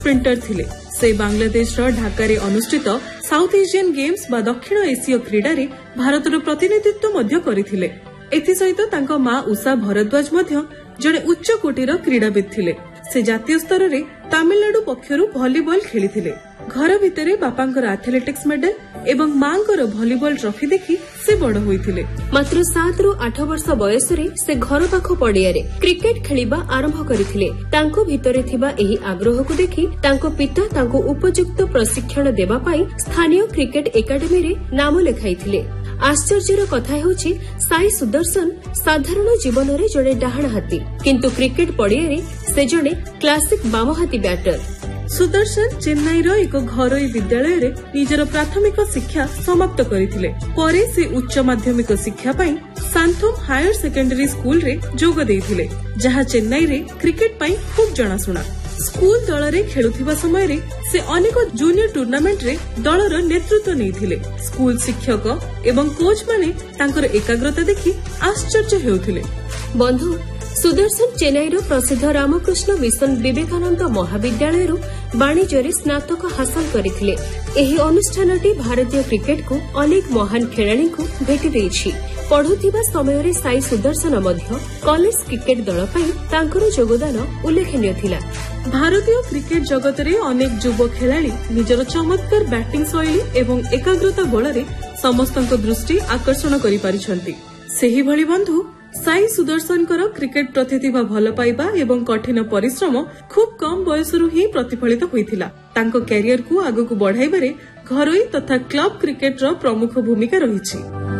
Sprinter थिले। से Bangladesh Dhaka अनुष्ठित south Asian games बा दक्षिण एसीय क्रीडा रे भारतर प्रतिनिधित्व मध्य करथिले। एथिसहित तांको मां उषा भरद्वाज मध्य जड़े उच्च कोटीर क्रीड़ाविद थिले। से जातीय स्तर रे तमिलनाडु पक्षरु भॉलीबॉल खेलिथिले। घर भितरे बापांकर एथलेटिक्स मेडल एवं मांकर भॉलीबॉल ट्रॉफी देखि से बड़ होइथिले। मात्र 7 रु 8 वर्ष बयस रे से घर पाख पड़िया रे क्रिकेट खेलिबा आरंभ करिथिले। तांको भितरे थिबा एही आग्रह को देखि तांको पिता तांको उपयुक्त प्रशिक्षण देबा पई स्थानीय क्रिकेट एकेडमी रे नाम लेखाइथिले। आश्चर्यर कथा हेउछि साई सुदर्शन साधारण जीवन रे जड़े डाहाण हाथी, किंतु क्रिकेट पड़िया रे से जड़े क्लासिक बामहाती बैटर। सुदर्शन चेन्नई एक घरोई विद्यालय रे निजर प्राथमिक शिक्षा समाप्त करथिले। परे से उच्च माध्यमिक शिक्षा पई सांथोम हायर सेकेंडरी स्कूल रे जोग देइथिले, जहा चेन्नई रे क्रिकेट पई खूब जणाशुना। स्कूल दल रे खेलुथिबा समय रे से अनेक जूनियर टूर्नामेंट रे दलर नेतृत्व नेइथिले। स्कूल शिक्षक एवं कोच माने तांकर एकाग्रता देखि आश्चर्य हेउथिले। बंधु सुदर्शन चेन्नईर प्रसिद्ध रामकृष्ण मिशन विवेकानंद महाविद्यालय वाणिज्य स्नातक हासिल करथिले। एही अनुष्ठानटी भारतीय क्रिकेट को अनेक महान खेलाड़ी को भेटी देइछि। पढ़ुथिबा समय रे साई सुदर्शन मध्य कॉलेज क्रिकेट दल पई तांकर योगदान उल्लेखनीय थिला। भारतीय क्रिकेट जगत रे अनेक युवा खेलाड़ी निजर चमत्कार बैटिंग शैली एवं एकाग्रता बल रे समस्तक दृष्टि आकर्षण करि पारिछंती। सेही भली बंधु साई सुदर्शन क्रिकेट प्रति थिबा भल पाइबा एवं कठिन परिश्रम खूब कम बयसरू ही प्रतिफलित होइथिला। तांको कैरियर को आगकू बढ़ाइबारे घरोई तथा क्लब क्रिकेट रो प्रमुख भूमिका रहिछि।